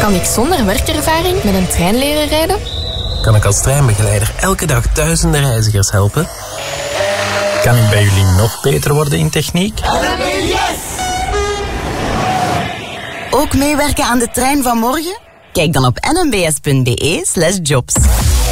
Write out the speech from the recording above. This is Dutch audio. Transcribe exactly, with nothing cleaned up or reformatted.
Kan ik zonder werkervaring met een trein leren rijden? Kan ik als treinbegeleider elke dag duizenden reizigers helpen? Kan ik bij jullie nog beter worden in techniek? Ook meewerken aan de trein van morgen? Kijk dan op nmbs punt be slash jobs.